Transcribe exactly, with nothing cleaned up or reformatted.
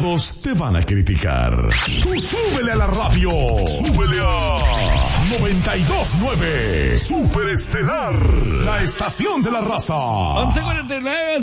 Todos te van a criticar. Tú súbele a la radio. Súbele a noventa y dos nueve. Superestelar. La estación de la raza. once cuarenta y nueve,